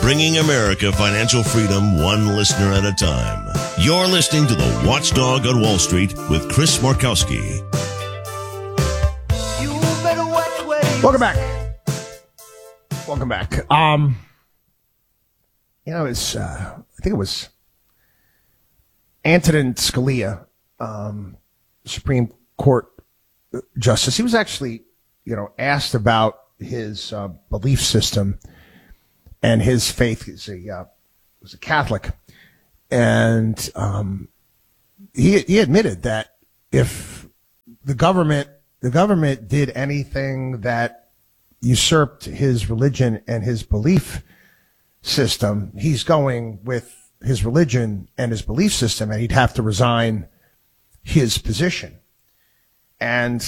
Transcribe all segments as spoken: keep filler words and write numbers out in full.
bringing America financial freedom one listener at a time. You're listening to The Watchdog on Wall Street with Chris Markowski. Welcome back. Welcome back. Um, you know, it's, uh, I think it was Antonin Scalia, um, Supreme Court Justice. He was actually, you know, asked about his uh, belief system and his faith. He's a, uh, was a Catholic. And um, he, he admitted that if the government the government did anything that usurped his religion and his belief system, he's going with his religion and his belief system, and he'd have to resign his position. And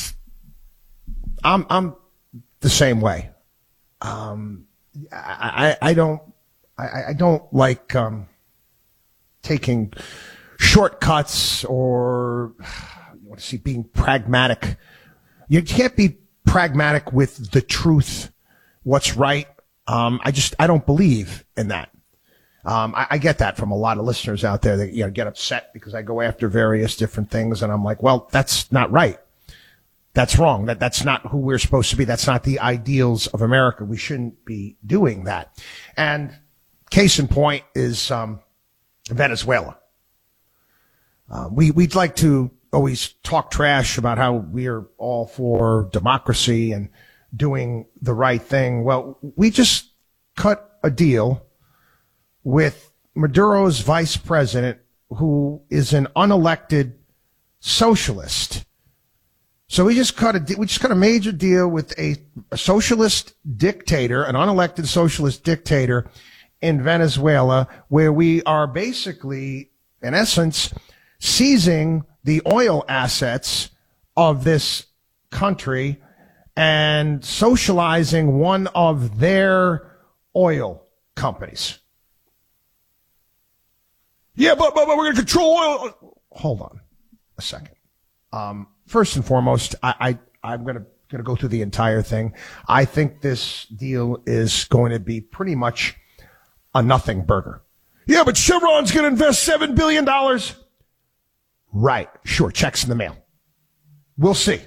I'm I'm the same way. Um, I, I I don't I, I don't like um, taking shortcuts or you want to see being pragmatic. You can't be pragmatic with the truth, what's right. Um, I just, I don't believe in that. Um, I, I get that from a lot of listeners out there that, you know, get upset because I go after various different things, and I'm like, well, that's not right. That's wrong. That, that's not who we're supposed to be. That's not the ideals of America. We shouldn't be doing that. And case in point is, um, Venezuela. Uh, we, we'd like to always talk trash about how we're all for democracy and doing the right thing. Well, we just cut a deal with Maduro's vice president, who is an unelected socialist. So we just cut a, we just cut a major deal with a, a socialist dictator, an unelected socialist dictator in Venezuela, where we are basically, in essence, seizing the oil assets of this country and socializing one of their oil companies. Yeah, but, but, but we're going to control oil. Hold on a second. Um, first and foremost, I, I, I'm going to going to go through the entire thing. I think this deal is going to be pretty much a nothing burger. Yeah, but Chevron's going to invest seven billion dollars. Right. Sure. Checks in the mail. We'll see.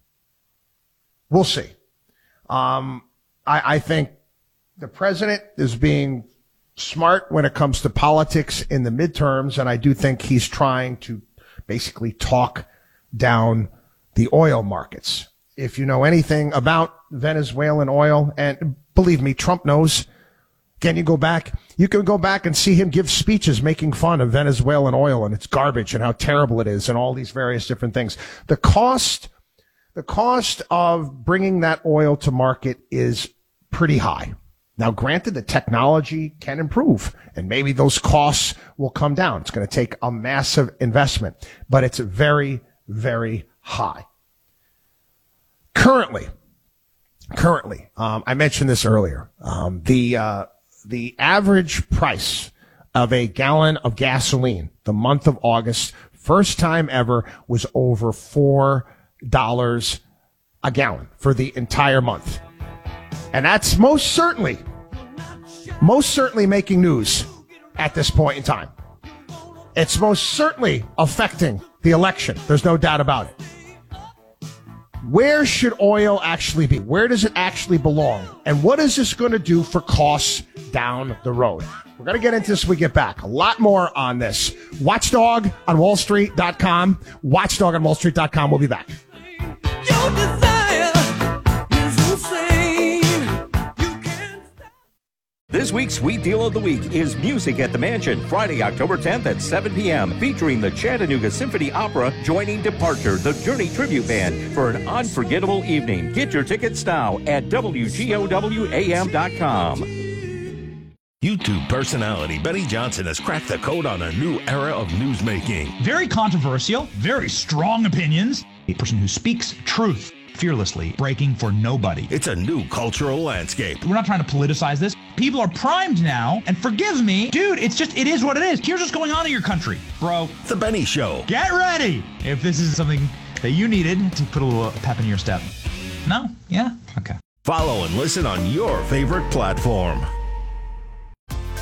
We'll see. Um, I, I think the president is being smart when it comes to politics in the midterms, and I do think he's trying to basically talk down the oil markets. If you know anything about Venezuelan oil, and believe me, Trump knows. Can you go back? You can go back and see him give speeches making fun of Venezuelan oil and its garbage and how terrible it is and all these various different things. The cost, the cost of bringing that oil to market is pretty high. Now, granted, the technology can improve and maybe those costs will come down. It's going to take a massive investment, but it's very, very high. Currently, currently, um, I mentioned this earlier, um, the, uh, The average price of a gallon of gasoline the month of August, first time ever, was over four dollars a gallon for the entire month. And that's most certainly, most certainly making news at this point in time. It's most certainly affecting the election. There's no doubt about it. Where should oil actually be? Where does it actually belong? And what is this going to do for costs down the road? We're going to get into this when we get back. A lot more on this. Watchdog on Wall Street dot com. Watchdog on Wall Street dot com. We'll be back. Your desire is insane. You can't stop. This week's Sweet Deal of the Week is Music at the Mansion, Friday, October tenth at seven p.m., featuring the Chattanooga Symphony Opera joining Departure, the Journey Tribute Band, for an unforgettable evening. Get your tickets now at W G O W A M dot com. YouTube personality Benny Johnson has cracked the code on a new era of newsmaking. Very controversial, very strong opinions. A person who speaks truth fearlessly, breaking for nobody. It's a new cultural landscape. We're not trying to politicize this. People are primed now, and forgive me, dude, it's just, it is what it is. Here's what's going on in your country, bro. The Benny Show. Get ready if this is something that you needed to put a little pep in your step. No? Yeah? Okay. Follow and listen on your favorite platform.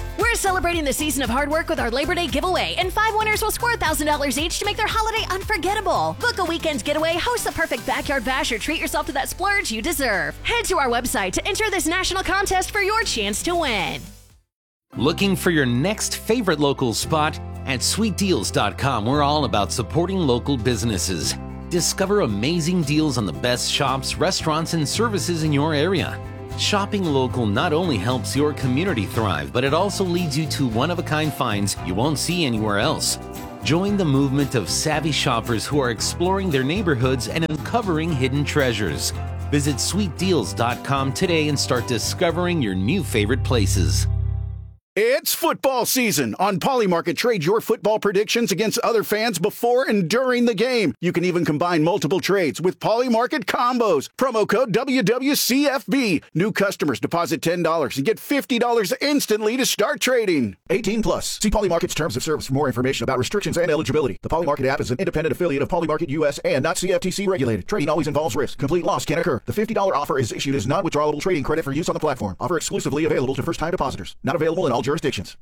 celebrating the season of hard work with our Labor Day giveaway, and five winners will score one thousand dollars each to make their holiday unforgettable. Book a weekend getaway, host the perfect backyard bash, or treat yourself to that splurge you deserve. Head to our website to enter this national contest for your chance to win. Looking for your next favorite local spot? At sweet deals dot com, we're all about supporting local businesses. Discover amazing deals on the best shops, restaurants, and services in your area. Shopping local not only helps your community thrive, but it also leads you to one-of-a-kind finds you won't see anywhere else. Join the movement of savvy shoppers who are exploring their neighborhoods and uncovering hidden treasures. Visit sweet deals dot com today and start discovering your new favorite places. It's football season. On Polymarket, trade your football predictions against other fans before and during the game. You can even combine multiple trades with Polymarket combos. Promo code W W C F B. New customers deposit ten dollars and get fifty dollars instantly to start trading. eighteen plus. See Polymarket's terms of service for more information about restrictions and eligibility. The Polymarket app is an independent affiliate of Polymarket U S and not C F T C regulated. Trading always involves risk. Complete loss can occur. The fifty dollars offer is issued as non-withdrawable trading credit for use on the platform. Offer exclusively available to first-time depositors. Not available in all jurisdictions.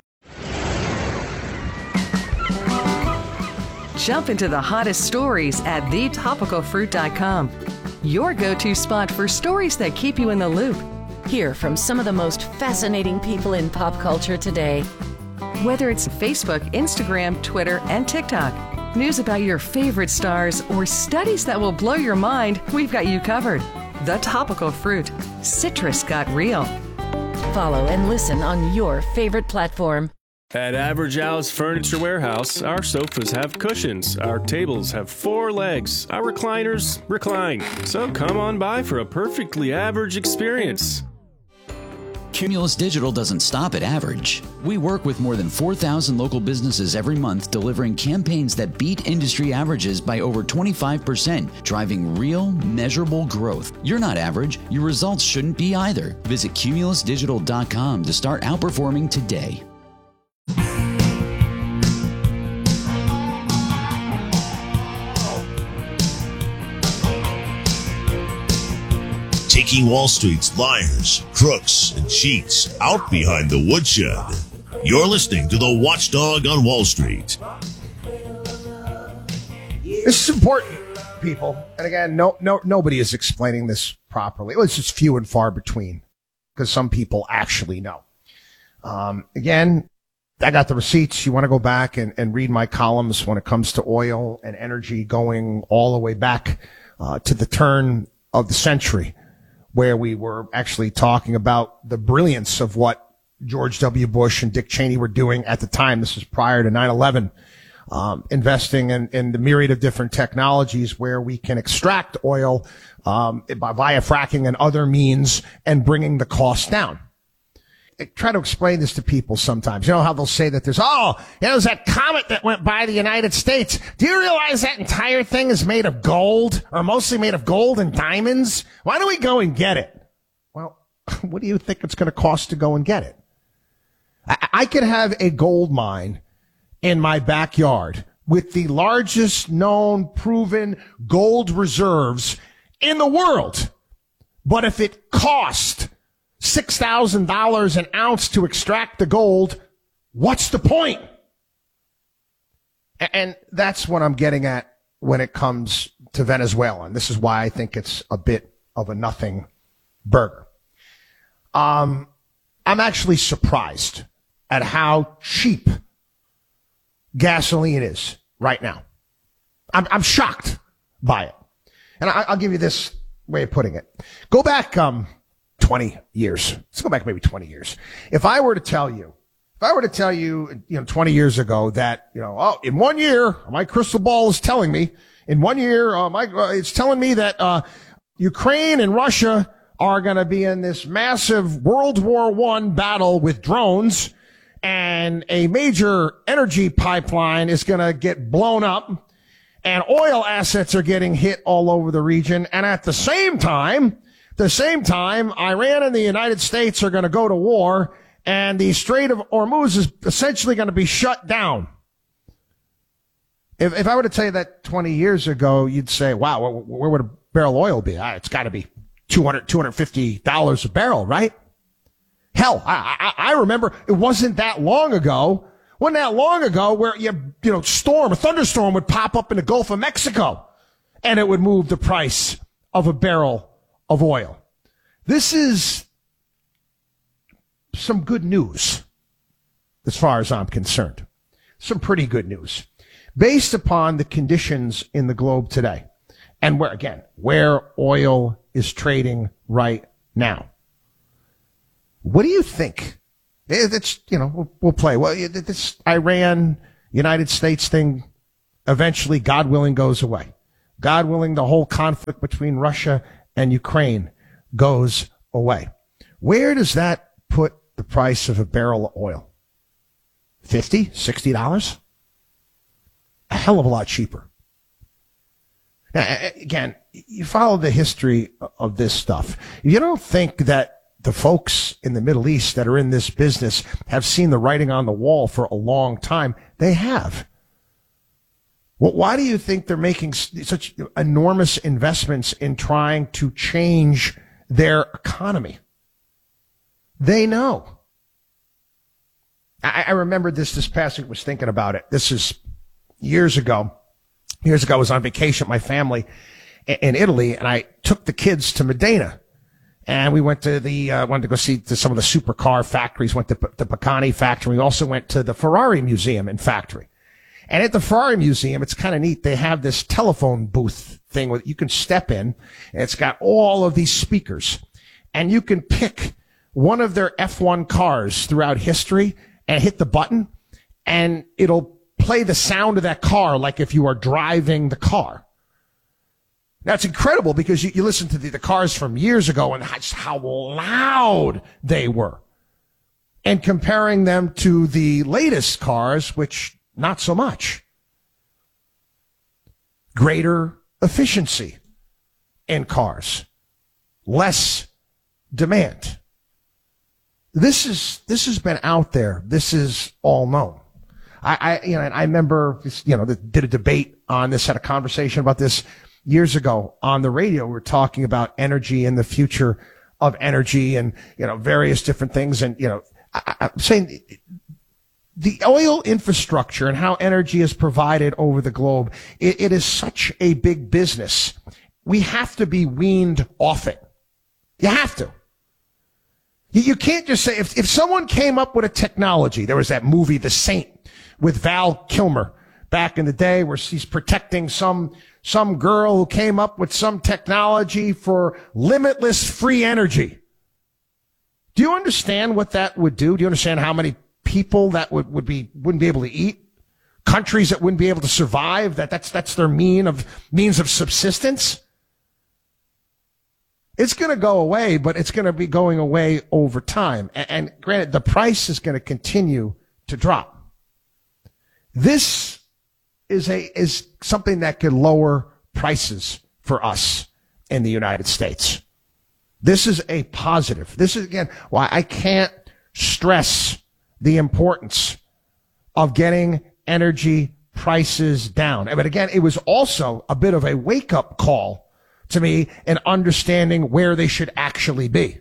Jump into the hottest stories at the topical fruit dot com. Your go-to spot for stories that keep you in the loop. Hear from some of the most fascinating people in pop culture today. Whether it's Facebook, Instagram, Twitter, and TikTok, news about your favorite stars, or studies that will blow your mind, we've got you covered. The Topical Fruit. Citrus got real. Follow and listen on your favorite platform. At Average Al's Furniture Warehouse, our sofas have cushions, our tables have four legs, our recliners recline. So come on by for a perfectly average experience. Cumulus Digital doesn't stop at average. We work with more than four thousand local businesses every month, delivering campaigns that beat industry averages by over twenty-five percent, driving real, measurable growth. You're not average. Your results shouldn't be either. Visit cumulus digital dot com to start outperforming today. Taking Wall Street's liars, crooks, and cheats out behind the woodshed. You're listening to the Watchdog on Wall Street. This is important, people. And again, no, no, nobody is explaining this properly. Well, it's just few and far between because some people actually know. Um, again, I got the receipts. You want to go back and, and read my columns when it comes to oil and energy going all the way back uh, to the turn of the century, where we were actually talking about the brilliance of what George W. Bush and Dick Cheney were doing at the time. This is prior to nine eleven, um, investing in, in the myriad of different technologies where we can extract oil um, by, via fracking and other means and bringing the cost down. I try to explain this to people sometimes. You know how they'll say that there's, oh, yeah, there's that comet that went by the United States. Do you realize that entire thing is made of gold, or mostly made of gold and diamonds? Why don't we go and get it? Well, what do you think it's going to cost to go and get it? I, I could have a gold mine in my backyard with the largest known proven gold reserves in the world. But if it cost six thousand dollars an ounce to extract the gold, what's the point? And that's what I'm getting at when it comes to Venezuela. And this is why I think it's a bit of a nothing burger. Um, I'm actually surprised at how cheap gasoline is right now. I'm, I'm shocked by it. And I, I'll give you this way of putting it. Go back, um, twenty years. Let's go back maybe twenty years. If I were to tell you, if I were to tell you, you know, twenty years ago that, you know, oh, in one year, my crystal ball is telling me, in one year, uh, my, uh, it's telling me that, uh, Ukraine and Russia are going to be in this massive World War One battle with drones, and a major energy pipeline is going to get blown up, and oil assets are getting hit all over the region. And at the same time, the same time, Iran and the United States are going to go to war, and the Strait of Hormuz is essentially going to be shut down. If, if I were to tell you that twenty years ago, you'd say, wow, where, where would a barrel of oil be? Ah, it's got to be two hundred, two hundred fifty dollars a barrel, right? Hell, I, I, I remember it wasn't that long ago, wasn't that long ago where you, you know, storm, a thunderstorm would pop up in the Gulf of Mexico and it would move the price of a barrel of oil. This is some good news as far as I'm concerned. Some pretty good news based upon the conditions in the globe today and where, again, where oil is trading right now. What do you think? It's, you know, we'll, we'll play. Well, this Iran, United States thing eventually, God willing, goes away. God willing, the whole conflict between Russia and Ukraine goes away. Where does that put the price of a barrel of oil? fifty dollars, sixty dollars? A hell of a lot cheaper. Now, again, you follow the history of this stuff. You don't think that the folks in the Middle East that are in this business have seen the writing on the wall for a long time. They have. Well, why do you think they're making such enormous investments in trying to change their economy? They know. I, I remember this this past week, was thinking about it. This is years ago. Years ago, I was on vacation with my family in, in Italy, and I took the kids to Modena. And we went to the, uh, wanted to go see to some of the supercar factories, went to the Pagani factory. We also went to the Ferrari museum and factory. And at the Ferrari museum, it's kind of neat. They have this telephone booth thing where you can step in, and it's got all of these speakers. And you can pick one of their F one cars throughout history and hit the button, and it'll play the sound of that car like if you are driving the car. That's incredible because you, you listen to the, the cars from years ago and just how loud they were. And comparing them to the latest cars, which not so much. Greater efficiency in cars. Less demand. This is, this has been out there. This is all known. I, I you know, I remember, you know, did a debate on this, had a conversation about this years ago on the radio. We were talking about energy and the future of energy and, you know, various different things. And, you know, I, I'm saying the oil infrastructure and how energy is provided over the globe, it, it is such a big business. We have to be weaned off it. You have to. You, you can't just say, if, if someone came up with a technology, there was that movie, The Saint, with Val Kilmer back in the day where he's protecting some some girl who came up with some technology for limitless free energy. Do you understand what that would do? Do you understand how many people that would, would be, wouldn't be able to eat? Countries that wouldn't be able to survive? That that's, that's their mean of, means of subsistence? It's going to go away, but it's going to be going away over time. And, and granted, the price is going to continue to drop. This is a, is something that could lower prices for us in the United States. This is a positive. This is, again, why I can't stress the importance of getting energy prices down. But again, it was also a bit of a wake-up call to me in understanding where they should actually be.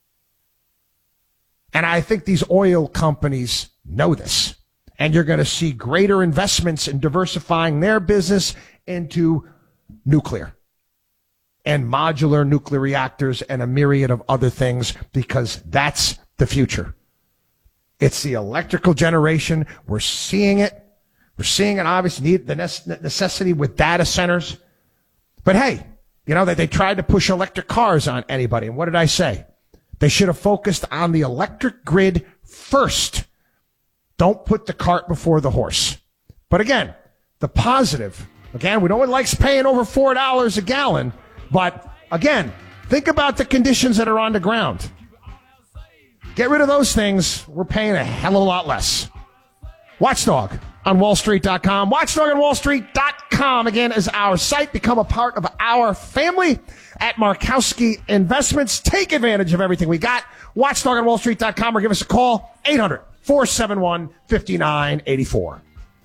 And I think these oil companies know this. And you're going to see greater investments in diversifying their business into nuclear and modular nuclear reactors and a myriad of other things, because that's the future. It's the electrical generation. We're seeing it. We're seeing it, obviously, the necessity with data centers. But hey, you know, that they tried to push electric cars on anybody. And what did I say? They should have focused on the electric grid first. Don't put the cart before the horse. But again, the positive, again, we no one likes paying over four dollars a gallon, but again, think about the conditions that are on the ground. Get rid of those things, we're paying a hell of a lot less. Watchdog on wall street dot com. watchdog on wall street dot com, again, is our site. Become a part of our family at Markowski Investments. Take advantage of everything we got. watchdog on wall street dot com or give us a call, eight hundred, four seven one, five nine eight four.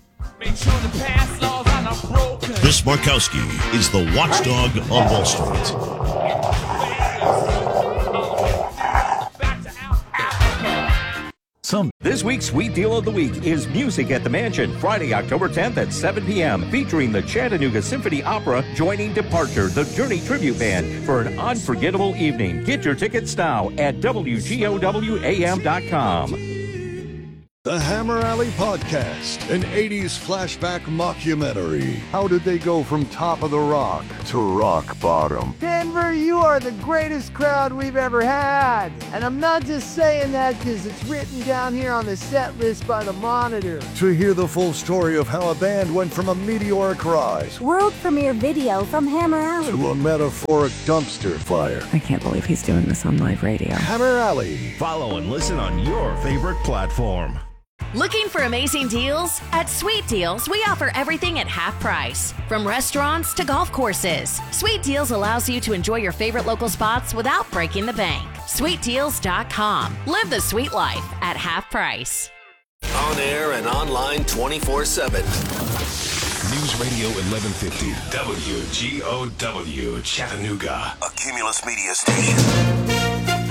Chris Markowski is the watchdog on Wall Street. Some This week's Sweet Deal of the Week is Music at the Mansion, Friday, October tenth at seven p.m., featuring the Chattanooga Symphony Opera joining Departure, the Journey Tribute Band, for an unforgettable evening. Get your tickets now at W G O W A M dot com. The Hammer Alley Podcast, an eighties flashback mockumentary. How did they go from top of the rock to rock bottom? Denver, you are the greatest crowd we've ever had. And I'm not just saying that because it's written down here on the set list by the Monitor. To hear the full story of how a band went from a meteoric rise World premiere video from Hammer Alley to a metaphoric dumpster fire. I can't believe he's doing this on live radio. Hammer Alley. Follow and listen on your favorite platform. Looking for amazing deals? At Sweet Deals, we offer everything at half price. From restaurants to golf courses, Sweet Deals allows you to enjoy your favorite local spots without breaking the bank. sweet deals dot com. Live the sweet life at half price. On air and online twenty-four seven. News Radio eleven fifty, W G O W, Chattanooga. A Cumulus Media Station.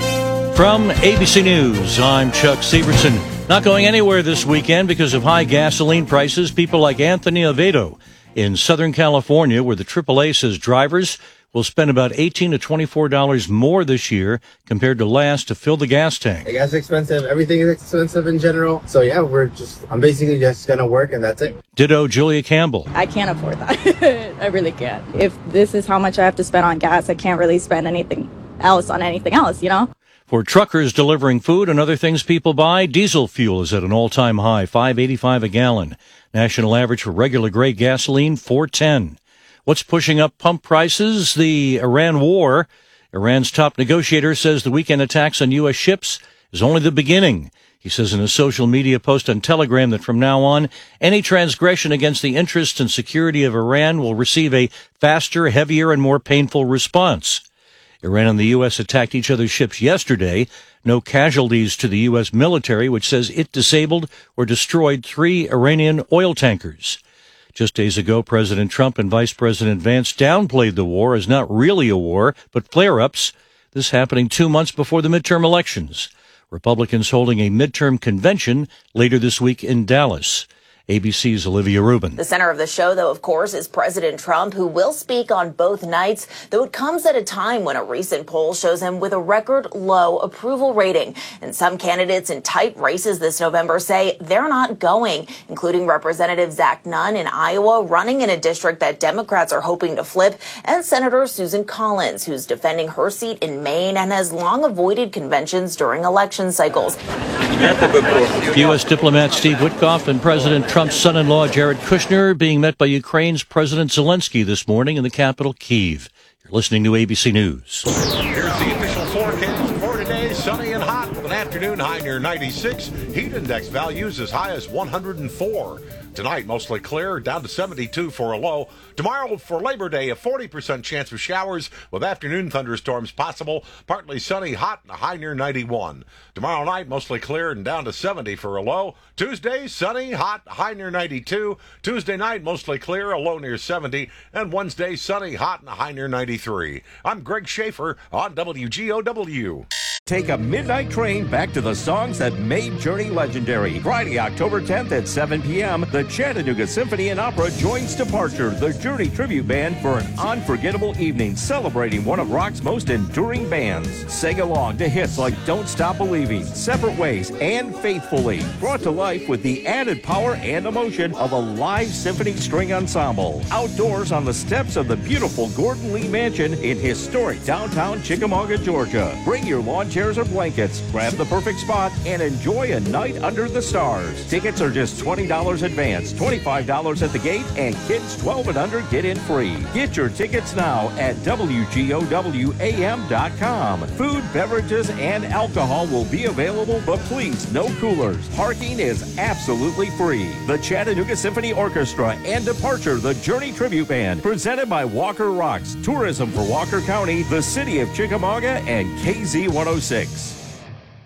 From A B C News, I'm Chuck Severson. Not going anywhere this weekend because of high gasoline prices. People like Anthony Avedo in Southern California, where the triple A says drivers will spend about eighteen to twenty-four dollars more this year compared to last to fill the gas tank. The gas is expensive. Everything is expensive in general. So yeah, we're just, I'm basically just going to work and that's it. Ditto Julia Campbell. I can't afford that. I really can't. If this is how much I have to spend on gas, I can't really spend anything else on anything else, you know? For truckers delivering food and other things people buy, diesel fuel is at an all-time high, five eighty-five a gallon. National average for regular grade gasoline, four ten. What's pushing up pump prices? The Iran war. Iran's top negotiator says the weekend attacks on U S ships is only the beginning. He says in a social media post on Telegram that from now on, any transgression against the interests and security of Iran will receive a faster, heavier, and more painful response. Iran and the U S attacked each other's ships yesterday. No casualties to the U S military, which says it disabled or destroyed three Iranian oil tankers. Just days ago, President Trump and Vice President Vance downplayed the war as not really a war, but flare-ups. This happening two months before the midterm elections. Republicans holding a midterm convention later this week in Dallas. A B C's Olivia Rubin. The center of the show, though, of course, is President Trump, who will speak on both nights, though it comes at a time when a recent poll shows him with a record low approval rating. And some candidates in tight races this November say they're not going, including Representative Zach Nunn in Iowa, running in a district that Democrats are hoping to flip, and Senator Susan Collins, who's defending her seat in Maine and has long avoided conventions during election cycles. U S diplomat Steve Witkoff and President Trump's son-in-law Jared Kushner being met by Ukraine's President Zelensky this morning in the capital, Kyiv. You're listening to A B C News. Here's the official forecast for today. Sunny and hot with an afternoon high near ninety-six. Heat index values as high as one hundred four. Tonight, mostly clear, down to seventy-two for a low. Tomorrow, for Labor Day, a forty percent chance of showers with afternoon thunderstorms possible. Partly sunny, hot, and a high near ninety-one. Tomorrow night, mostly clear and down to seventy for a low. Tuesday, sunny, hot, high near ninety-two. Tuesday night, mostly clear, a low near seventy. And Wednesday, sunny, hot, and a high near ninety-three. I'm Greg Schaefer on W G O W. Take a midnight train back to the songs that made Journey legendary. Friday, October tenth at seven p.m., the Chattanooga Symphony and Opera joins Departure, the Journey tribute band, for an unforgettable evening celebrating one of rock's most enduring bands. Sing along to hits like Don't Stop Believing, Separate Ways, and Faithfully, brought to life with the added power and emotion of a live symphony string ensemble. Outdoors on the steps of the beautiful Gordon Lee Mansion in historic downtown Chickamauga, Georgia. Bring your lawn chairs or blankets, grab the perfect spot, and enjoy a night under the stars. Tickets are just twenty dollars advance, twenty-five dollars at the gate, and kids twelve and under get in free. Get your tickets now at W G O W A M dot com. Food, beverages, and alcohol will be available, but please, no coolers. Parking is absolutely free. The Chattanooga Symphony Orchestra and Departure, the Journey Tribute Band, presented by Walker Rocks, Tourism for Walker County, the City of Chickamauga, and K Z one oh six.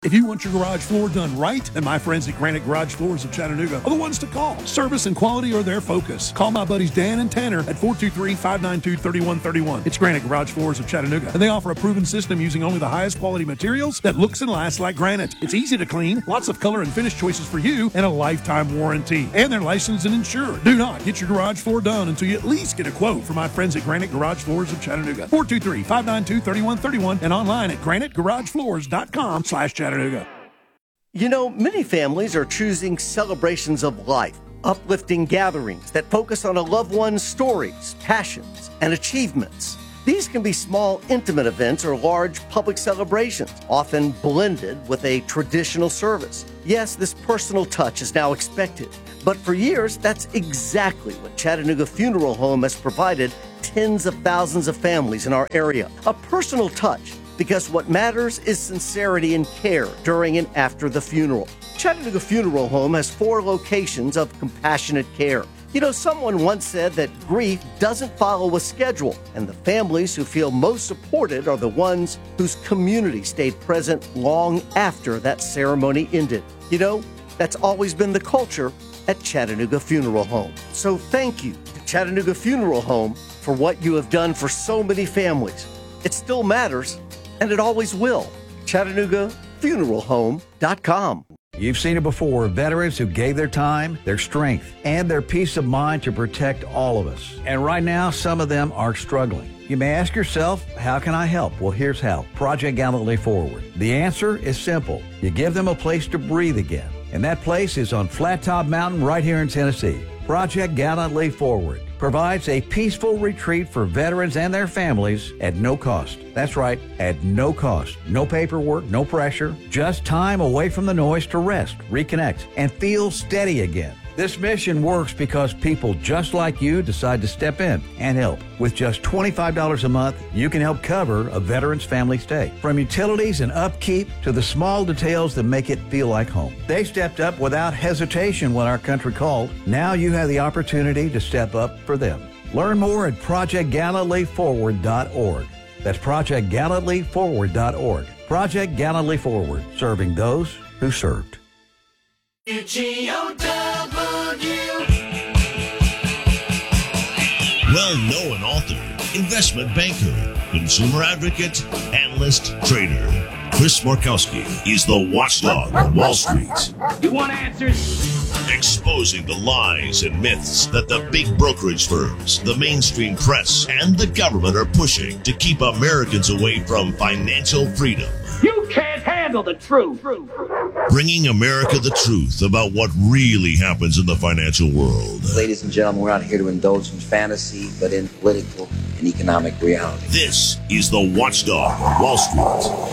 If you want your garage floor done right, then my friends at Granite Garage Floors of Chattanooga are the ones to call. Service and quality are their focus. Call my buddies Dan and Tanner at four two three, five nine two, three one three one. It's Granite Garage Floors of Chattanooga, and they offer a proven system using only the highest quality materials that looks and lasts like granite. It's easy to clean, lots of color and finish choices for you, and a lifetime warranty. And they're licensed and insured. Do not get your garage floor done until you at least get a quote from my friends at Granite Garage Floors of Chattanooga. four two three, five nine two, three one three one and online at granite garage floors dot com slash Chattanooga. You know, many families are choosing celebrations of life, uplifting gatherings that focus on a loved one's stories, passions, and achievements. These can be small, intimate events or large public celebrations, often blended with a traditional service. Yes, this personal touch is now expected, but for years, that's exactly what Chattanooga Funeral Home has provided tens of thousands of families in our area. A personal touch, because what matters is sincerity and care during and after the funeral. Chattanooga Funeral Home has four locations of compassionate care. You know, someone once said that grief doesn't follow a schedule, and the families who feel most supported are the ones whose community stayed present long after that ceremony ended. You know, that's always been the culture at Chattanooga Funeral Home. So thank you to Chattanooga Funeral Home for what you have done for so many families. It still matters, and it always will. Chattanooga Funeral Home dot com. You've seen it before, veterans who gave their time, their strength, and their peace of mind to protect all of us. And right now, some of them are struggling. You may ask yourself, how can I help? Well, here's how. Project Gallantly Forward. The answer is simple. You give them a place to breathe again. And that place is on Flat Top Mountain right here in Tennessee. Project Gallantly Forward provides a peaceful retreat for veterans and their families at no cost. That's right, at no cost. No paperwork, no pressure, just time away from the noise to rest, reconnect, and feel steady again. This mission works because people just like you decide to step in and help. With just twenty-five dollars a month, you can help cover a veteran's family stay. From utilities and upkeep to the small details that make it feel like home. They stepped up without hesitation when our country called. Now you have the opportunity to step up for them. Learn more at project gallantly forward dot org. That's project gallantly forward dot org. Project Gallantly Forward, serving those who served. G O W Well-known author, investment banker, consumer advocate, analyst, trader. Chris Markowski is the watchdog on Wall Street. You want answers? Exposing the lies and myths that the big brokerage firms, the mainstream press, and the government are pushing to keep Americans away from financial freedom. You can't handle the truth. Bringing America the truth about what really happens in the financial world. Ladies and gentlemen, we're not here to indulge in fantasy, but in political and economic reality. This is the Watchdog on Wall Street.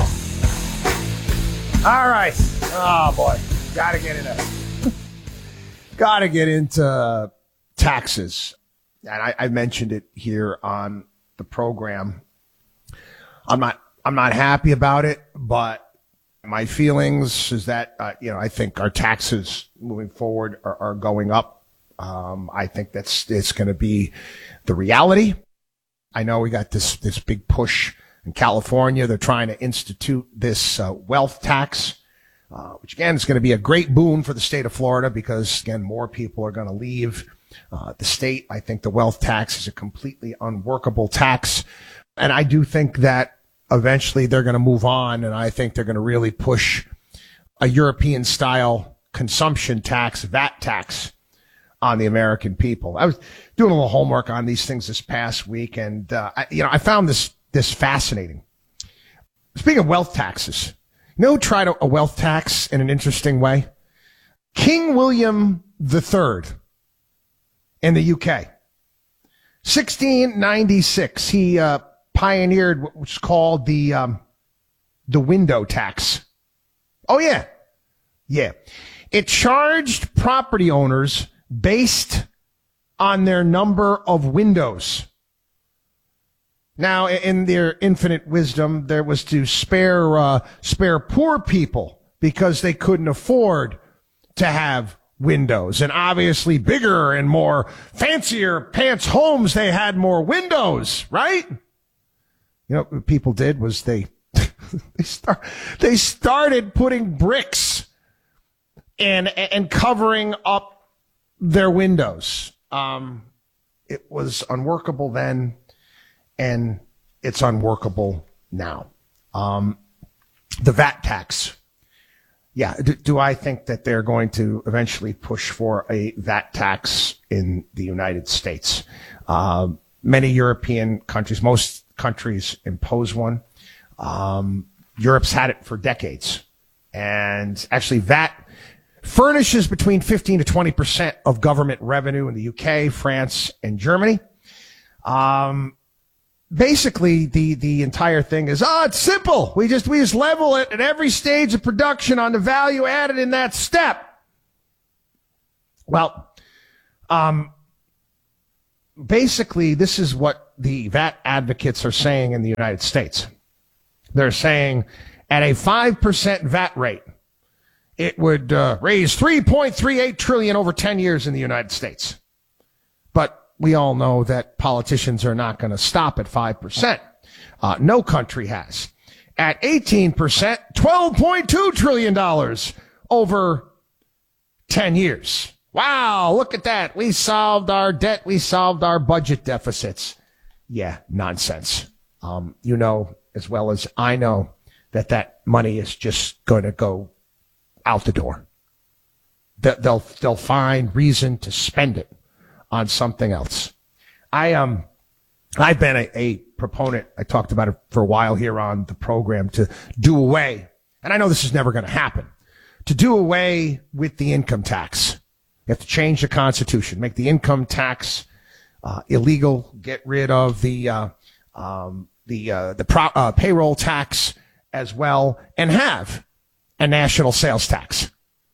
All right. Oh, boy. Got to get into Got to get into taxes. And I, I mentioned it here on the program. I'm not I'm not happy about it, but my feelings is that, uh, you know, I think our taxes moving forward are, are going up. Um, I think that's, it's going to be the reality. I know we got this, this big push in California. They're trying to institute this uh, wealth tax, uh, which again is going to be a great boon for the state of Florida because again, more people are going to leave uh, the state. I think the wealth tax is a completely unworkable tax. And I do think that eventually they're going to move on, and I think they're going to really push a European-style consumption tax, V A T tax, on the American people. I was doing a little homework on these things this past week, and uh, I, you know, I found this this fascinating. Speaking of wealth taxes, you know who tried a, a wealth tax in an interesting way? King William the Third in the U K. sixteen ninety-six, he uh, pioneered what was called the um, the window tax. Oh, yeah. Yeah. It charged property owners based on their number of windows. Now, in their infinite wisdom, there was to spare uh, spare poor people because they couldn't afford to have windows. And obviously bigger and more fancier pants homes, they had more windows, right? You know, what people did was they they start, they started putting bricks and and covering up their windows. Um, it was unworkable then, and it's unworkable now. Um, the V A T tax. Yeah, do, do I think that they're going to eventually push for a V A T tax in the United States? Uh, many European countries, most countries impose one. Um, Europe's had it for decades. And actually V A T furnishes between fifteen to twenty percent of government revenue in the U K, France, and Germany. Um, basically the, the entire thing is, oh, it's simple. We just, we just level it at every stage of production on the value added in that step. Well, um, basically this is what the V A T advocates are saying in the United States. They're saying at a five percent V A T rate, it would uh, raise three point three eight trillion dollars over ten years in the United States. But we all know that politicians are not going to stop at five percent. Uh, no country has. At eighteen percent, twelve point two trillion dollars over ten years. Wow, look at that. We solved our debt. We solved our budget deficits. Yeah, nonsense. Um, you know as well as I know that that money is just going to go out the door. They'll, they'll find reason to spend it on something else. I, um, I've been a, a proponent, I talked about it for a while here on the program, to do away, and I know this is never going to happen, to do away with the income tax. You have to change the Constitution, make the income tax uh, illegal, get rid of the uh, um, the uh, the pro- uh, payroll tax as well, and have a national sales tax.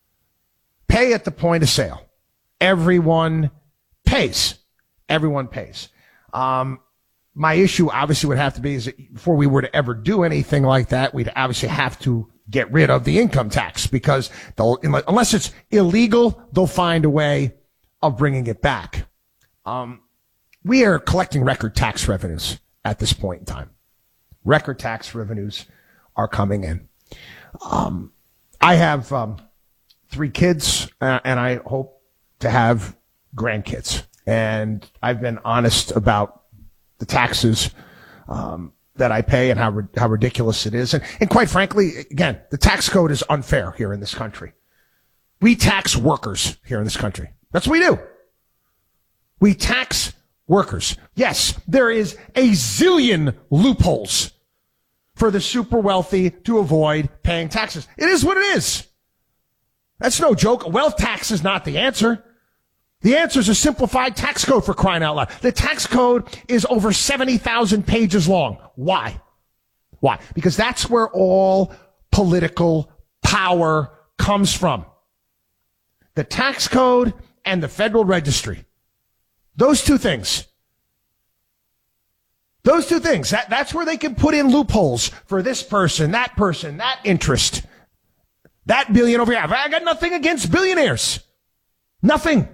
Pay at the point of sale. Everyone pays. Everyone pays. Um, my issue obviously would have to be is that before we were to ever do anything like that, we'd obviously have to get rid of the income tax, because they'll, unless it's illegal, they'll find a way of bringing it back. Um, we are collecting record tax revenues at this point in time. Record tax revenues are coming in. Um, I have um, three kids, uh, and I hope to have grandkids. And I've been honest about the taxes um, that I pay and how how ridiculous it is. And, and quite frankly, again, the tax code is unfair here in this country. We tax workers here in this country. That's what we do. We tax workers. Yes, there is a zillion loopholes for the super wealthy to avoid paying taxes. It is what it is. That's no joke. A wealth tax is not the answer. The answer is a simplified tax code, for crying out loud. The tax code is over seventy thousand pages long. Why? Why? Because that's where all political power comes from. The tax code and the Federal Registry. Those two things. Those two things. That, that's where they can put in loopholes for this person, that person, that interest, that billion over here. I got nothing against billionaires. Nothing.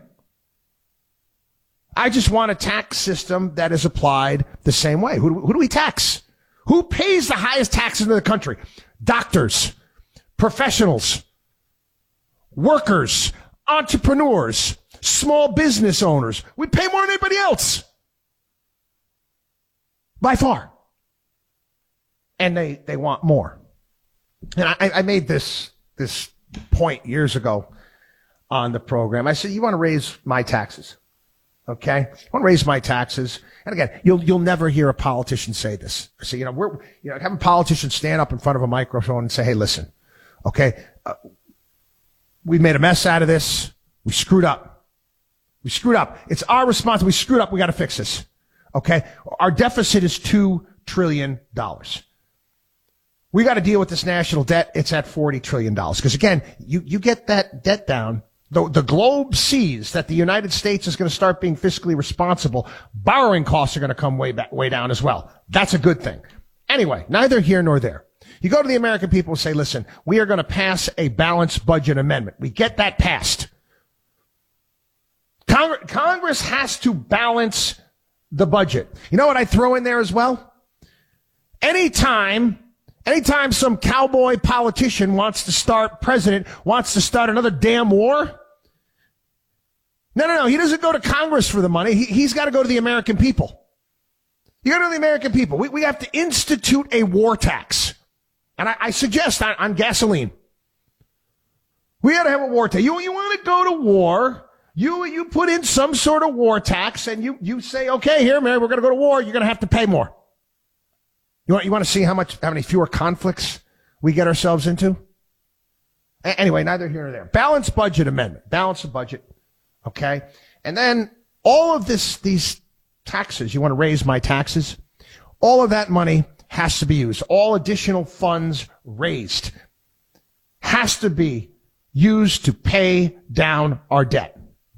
I just want a tax system that is applied the same way. Who, who do we tax? Who pays the highest taxes in the country? Doctors, professionals, workers, entrepreneurs, small business owners. We pay more than anybody else. By far. And they, they want more. And I, I made this, this point years ago on the program. I said, you want to raise my taxes? Okay? I want to raise my taxes. And again, you'll, you'll never hear a politician say this. So, you know, we're, you know, having politicians stand up in front of a microphone and say, hey, listen, okay, uh, we made a mess out of this. We screwed up. We screwed up. It's our responsibility. We screwed up. We got to fix this. Okay? Our deficit is two trillion dollars. We got to deal with this national debt. It's at forty trillion dollars. Because again, you, you get that debt down. The, the globe sees that the United States is going to start being fiscally responsible. Borrowing costs are going to come way back, way down as well. That's a good thing. Anyway, neither here nor there. You go to the American people and say, listen, we are going to pass a balanced budget amendment. We get that passed. Cong- Congress has to balance the budget. You know what I throw in there as well? Anytime Anytime some cowboy politician wants to start, president wants to start another damn war, no, no, no, he doesn't go to Congress for the money. He, he's got to go to the American people. You got to go to the American people. We, we have to institute a war tax. And I, I suggest on, on gasoline. We got to have a war tax. You, you want to go to war, you, you put in some sort of war tax and you, you say, okay, here, man, we're going to go to war. You're going to have to pay more. You want, you want to see how much, how many fewer conflicts we get ourselves into? A- anyway, neither here nor there. Balanced budget amendment. Balance the budget. Okay. And then all of this, these taxes, you want to raise my taxes? All of that money has to be used. All additional funds raised has to be used to pay down our debt.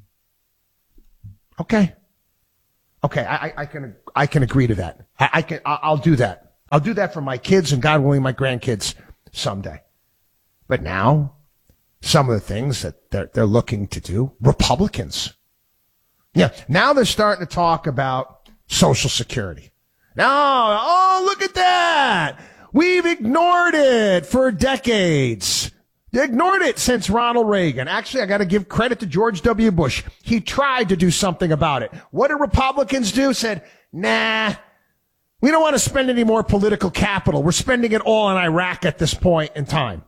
Okay. Okay. I, I can, I can agree to that. I, I can, I'll do that. I'll do that for my kids and, God willing, my grandkids someday. But now, some of the things that they're, they're looking to do, Republicans. Yeah, now they're starting to talk about Social Security. Now, oh, look at that. We've ignored it for decades. They ignored it since Ronald Reagan. Actually, I got to give credit to George W. Bush. He tried to do something about it. What did Republicans do? Said, nah. We don't want to spend any more political capital. We're spending it all in Iraq at this point in time.